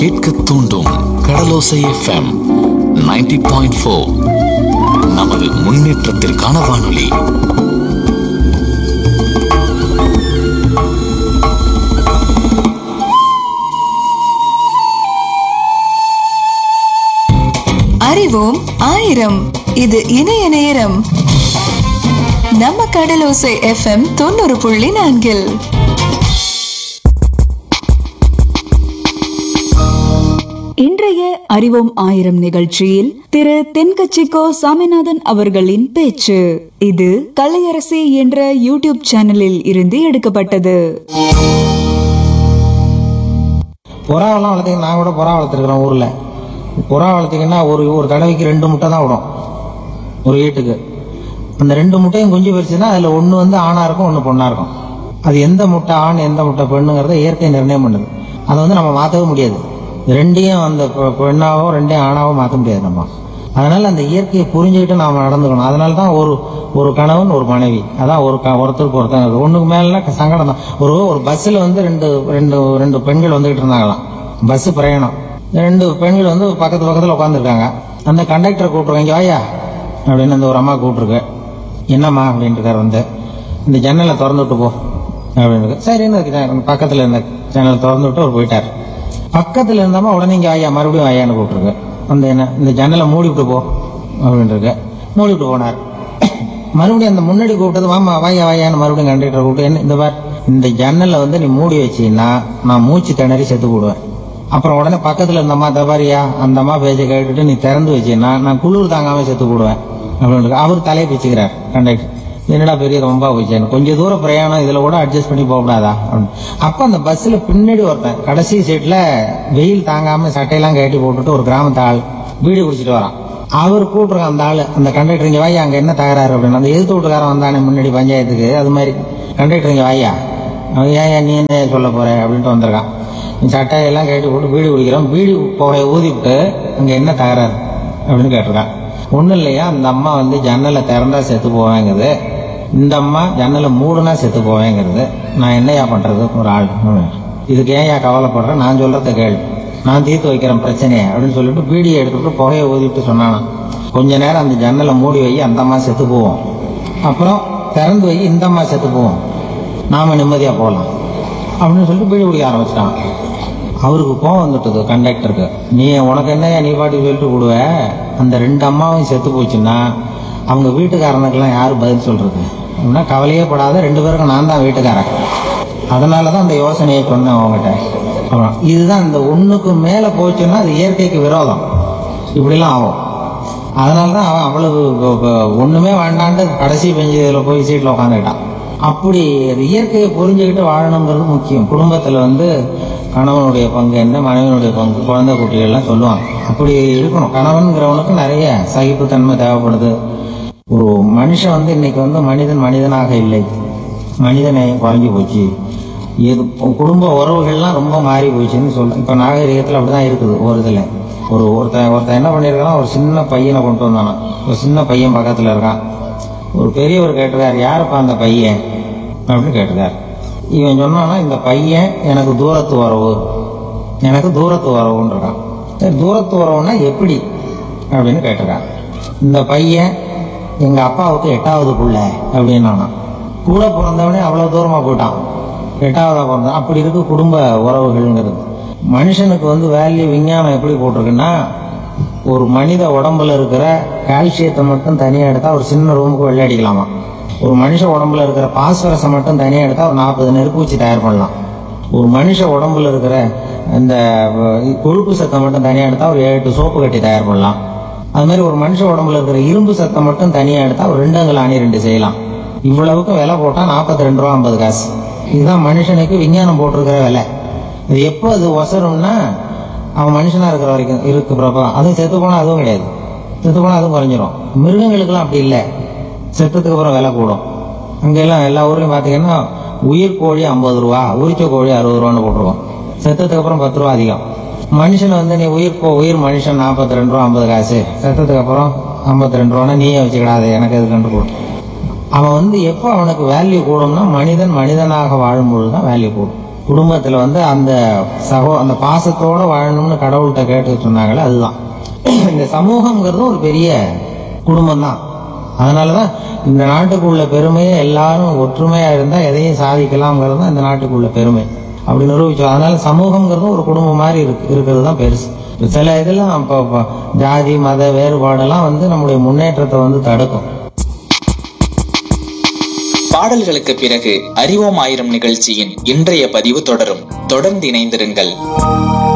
கேட்க தூண்டும் கடலோசை எஃப்எம் 90.4. நமது முன்னேற்றத்திற்கான வானொலி. அறிவோம் ஆயிரம். இது இணைய நேரம். நம்ம கடலோசை எஃப்எம் 90.4. இன்றைய அறிவோம் ஆயிரம் நிகழ்ச்சியில் திரு தென்கட்சிக்கோ சாமிநாதன் அவர்களின் பேச்சு. இது கலையரசி என்ற யூடியூப் சேனலில் இருந்து எடுக்கப்பட்டது. புறாவெல்லாம் வளர்த்தீங்கன்னா, நான் கூட புறா வளர்த்துருக்கிறேன் ஊரில். புறா வளர்த்திங்கன்னா ஒரு தடவைக்கு 2 முட்டை தான் விடும் ஒரு வீட்டுக்கு. அந்த 2 முட்டையும் குஞ்சு பறிச்சுன்னா அதில் ஒன்று வந்து ஆணாக இருக்கும், ஒன்று பொண்ணாக இருக்கும். அது எந்த முட்டை ஆண் எந்த முட்டை பெண்ணுங்கிறத இயற்கை நிர்ணயம் பண்ணுது. அதை வந்து நம்ம மாற்றவே முடியாது. ரெண்டையும் அந்த பெண்ணாவோ ரெண்டையும் ஆணாவோ மாற்ற முடியாது நம்ம. அதனால அந்த இயற்கையை புரிஞ்சுக்கிட்டு நாம் நடந்துக்கணும். அதனால தான் ஒரு கணவன் ஒரு மனைவி, அதான் ஒருத்தருக்கு ஒருத்தர். ஒன்றுக்கு மேலே சங்கடம் தான். ஒரு பஸ்ஸில் வந்து ரெண்டு பெண்கள் வந்துகிட்டு இருந்தாங்களாம். பஸ் பிரயாணம். 2 பெண்கள் வந்து பக்கத்தில் உட்காந்துருக்காங்க. அந்த கண்டக்டரை கூப்பிட்ருக்காங்க, இங்கே வாயா அப்படின்னு அந்த ஒரு அம்மா கூப்பிட்ருக்கு. என்னம்மா அப்படின்ட்டு வந்து இந்த ஜன்னலை திறந்து விட்டு போ அப்படின்னு. சரின்னு பக்கத்தில் இருந்த ஜன்னலை திறந்து விட்டு அவர் போயிட்டார். பக்கத்தில் இருந்தாமா உடனே இங்கே வாயா மறுபடியும் வாயான்னு கூப்பிட்ருக்கு. அந்த இந்த ஜன்னலை மூடி விட்டு போ அப்படின்ட்டு மூடி விட்டு போனார். மறுபடியும் அந்த முன்னாடி கூப்பிட்டது வாமா வாயான்னு மறுபடியும் கண்டக்டரை கூப்பிட்டு, என்ன இந்த பார், இந்த ஜன்னலை வந்து நீ மூடி வச்சின்னா நான் மூச்சு திணறி செத்து போடுவேன். அப்புறம் உடனே பக்கத்தில் இருந்தம்மா தபாரியா அந்த அம்மா பேச்சை கேட்டுட்டு நீ திறந்து வச்சின்னா நான் குளிர் தாங்காமல் செத்து போடுவேன் அப்படின்னு அவர் தலையை பிச்சுக்கிறார் கண்டக்டர். என்னடா பெரிய ரொம்ப போச்சேன்னு, கொஞ்சம் தூரம் பிரயாணம் இதில் கூட அட்ஜஸ்ட் பண்ணி போகக்கூடாதா அப்படின்னு. அப்போ அந்த பஸ்ஸில் பின்னாடி ஒருத்தன் கடைசி சீட்டில் வெயில் தாங்காமல் சட்டையெல்லாம் கட்டி போட்டுட்டு ஒரு கிராமத்து ஆள் பீடி குடிச்சிட்டு வரான். அவர் கூப்பிட்ருக்கான் அந்த ஆள், அந்த கண்டக்டர் இங்கே வாயா அங்கே என்ன தகராறு அப்படின்னு. அந்த எதிர்த்து வீட்டுக்காரன் வந்தானே முன்னாடி பஞ்சாயத்துக்கு, அது மாதிரி கண்டக்டர் இங்கே வாயா ஏன் நீ என்ன சொல்ல போற அப்படின்ட்டு வந்திருக்கான். சட்டையெல்லாம் கட்டி போட்டு பீடி குடிக்கிறோம், பீடி புகையை ஊதிவிட்டு அங்கே என்ன தகராறு அப்படின்னு கேட்டிருக்கான். ஒன்றும் இல்லையா, அந்த அம்மா வந்து ஜன்னலை திறந்தா செத்து போவேங்கிறது, இந்த அம்மா ஜன்னலை மூடுனா செத்து போவேங்கிறது. நான் என்னையா பண்ணுறது ஒரு ஆள், இதுக்கு ஏன் கவலைப்படுறேன், நான் சொல்கிறத கேள், நான் தீர்த்து வைக்கிறேன் பிரச்சனையை அப்படின்னு சொல்லிட்டு பீடியை எடுத்துட்டு புகையை ஊதிட்டு சொன்னானா, கொஞ்ச நேரம் அந்த ஜன்னலை மூடி வை, அந்த அம்மா செத்து போவோம், அப்புறம் திறந்து வை, இந்த அம்மா செத்து போவோம், நாம நிம்மதியாக போகலாம் அப்படின்னு சொல்லிட்டு பீடி குடிக்க ஆரம்பிச்சிட்டான். அவருக்கு கோவம் வந்துட்டது கண்டக்டருக்கு. உனக்கு என்னையா நீ பாட்டுக்கு சொல்லிட்டு விடுவ, அந்த 2 அம்மாவும் செத்து போச்சுன்னா அவங்க வீட்டுக்காரனுக்கெல்லாம் யார் பதில் சொல்றது அப்படின்னா, கவலையே படாத, 2 பேருக்கும் நான் தான் வீட்டுக்காரன். அதனால தான் அந்த யோசனையை சொன்னேன் அவங்ககிட்ட. இதுதான் இந்த ஒன்றுக்கு மேலே போச்சுன்னா அது இயற்கைக்கு விரோதம், இப்படிலாம் ஆகும். அதனால தான் அவன் அவ்வளவு ஒன்றுமே வேண்டான்ட்டு கடைசி பெஞ்சில் போய் சீட்டில் உட்காந்துக்கிட்டான். அப்படி இயற்கையை புரிஞ்சுக்கிட்டு வாழணுங்கிறது முக்கியம். குடும்பத்தில் வந்து கணவனுடைய பங்கு என்ன, மனைவியினுடைய பங்கு, குழந்தை குட்டிகள்லாம் சொல்லுவாங்க. அப்படி இருக்கணும். கணவன்கிறவனுக்கு நிறைய சகிப்புத்தன்மை தேவைப்படுது. ஒரு மனுஷன் வந்து இன்னைக்கு வந்து மனிதனாக இல்லை, மனிதநேயம் குறைஞ்சி போச்சு, குடும்ப உறவுகள்லாம் ரொம்ப மாறி போச்சுன்னு சொல்றேன். இப்போ நாகரிகத்தில் அப்படிதான் இருக்குது. ஒரு இதில் ஒருத்தன் என்ன பண்ணியிருக்கான், ஒரு சின்ன பையனை கொண்டு வந்தானா. ஒரு சின்ன பையன் பக்கத்தில் இருக்கான். ஒரு பெரியவர் கேட்டுருக்கார், யாருப்பா அந்த பையன் அப்படின்னு கேட்டுருக்கார். இவன் சொன்னான்னா, இந்த பையன் எனக்கு தூரத்து உறவுன்னு இருக்கான். தூரத்து உறவுன்னா எப்படி அப்படின்னு கேட்டிருக்கான். இந்த பையன் எங்க அப்பாவுக்கு 8வது புள்ள அப்படின்னு. கூட பிறந்தவனே அவ்வளவு தூரமா போயிட்டான், 8வதா பிறந்தான். அப்படி இருக்கு குடும்ப உறவுகள்ங்கிறது. மனுஷனுக்கு வந்து வேல்யூ விஞ்ஞானம் எப்படி போட்டிருக்குன்னா, ஒரு மனித உடம்புல இருக்கிற கால்சியத்தை மட்டும் தனியாக எடுத்தா ஒரு சின்ன ரூமுக்கு வெள்ளை அடிக்கலாமா. ஒரு மனுஷ உடம்புல இருக்கிற பாஸ்பரஸை மட்டும் தனியாக எடுத்தா ஒரு 40 நெருப்பூச்சி தயார் பண்ணலாம். ஒரு மனுஷ உடம்புல இருக்கிற இந்த கொழுப்பு சத்தை மட்டும் தனியாக எடுத்தா ஒரு 8 சோப்பு கட்டி தயார் பண்ணலாம். அது மாதிரி ஒரு மனுஷ உடம்புல இருக்கிற இரும்பு சத்தை மட்டும் தனியாக எடுத்தா ஒரு 2 அங்குல ஆணி 2 செய்யலாம். இவ்வளவுக்கு விலை போட்டா 42 ரூபா 50 காசு. இதுதான் மனுஷனுக்கு விஞ்ஞானம் போட்டிருக்கிற விலை. இது எப்போ அது ஒசரும்னா, அவன் மனுஷனா இருக்கிற வரைக்கும் இருக்கிறப்ப. அதுவும் செத்து போனா அதுவும் கிடையாது, செத்து போனா அதுவும் குறைஞ்சிரும். மிருகங்களுக்கெல்லாம் அப்படி இல்லை, செத்ததுக்கு அப்புறம் விலை கூடும். அங்கெல்லாம் எல்லா ஊர்லயும் பாத்தீங்கன்னா உயிர் கோழி 50 ரூபா, உரிச்ச கோழி 60 ரூபான்னு போட்டிருக்கோம். செத்ததுக்கு அப்புறம் 10 ரூபா அதிகம். மனுஷன் வந்து நீ உயிர் மனுஷன் 42 ரூபா 50 காசு, செத்ததுக்கு அப்புறம் 52 ரூபான்னா நீயே வச்சுக்கிடாது, எனக்கு எது கண்டு போடும். அவன் வந்து எப்போ அவனுக்கு வேல்யூ கூடும்னா, மனிதனாக வாழும்பொழுது தான் வேல்யூ கூடும். குடும்பத்துல வந்து அந்த அந்த பாசத்தோட வாழணும்னு கடவுள்கிட்ட கேட்டுக்கிட்டு இருந்தாங்களே, அதுதான். இந்த சமூகம்ங்கிறது ஒரு பெரிய குடும்பம் தான். அதனாலதான் இந்த நாட்டுக்குள்ள பெருமையை எல்லாரும் ஒற்றுமையா இருந்தா எதையும் சாதிக்கலாம்ங்கிறது தான் இந்த நாட்டுக்குள்ள பெருமை அப்படி நிரூபிச்சோம். அதனால சமூகம்ங்கிறது ஒரு குடும்பம் மாதிரி இருக்கிறது தான் பெருசு. சில இதெல்லாம் இப்போ ஜாதி மத வேறுபாடெல்லாம் வந்து நம்முடைய முன்னேற்றத்தை வந்து தடுக்கும். பாடல்களுக்கு பிறகு அறிவோம் ஆயிரம் நிகழ்ச்சியின் இன்றைய பதிவு தொடரும். தொடர்ந்து இணைந்திருங்கள்.